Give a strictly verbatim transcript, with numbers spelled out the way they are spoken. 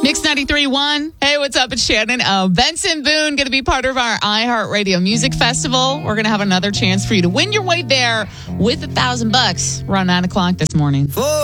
Mix ninety-three point one. Hey, what's up? It's Shannon. Uh, Benson Boone going to be part of our iHeartRadio Music Festival. We're going to have another chance for you to win your way there with a thousand bucks around nine o'clock this morning.